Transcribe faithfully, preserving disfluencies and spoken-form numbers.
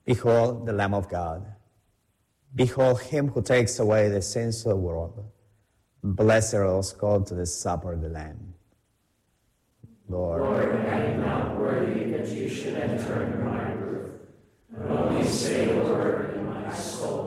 Behold the Lamb of God. Behold him who takes away the sins of the world. Blessed are those called to the supper of the Lamb. Lord, Lord, I am not worthy that you should enter into my roof, but only say a word, and my soul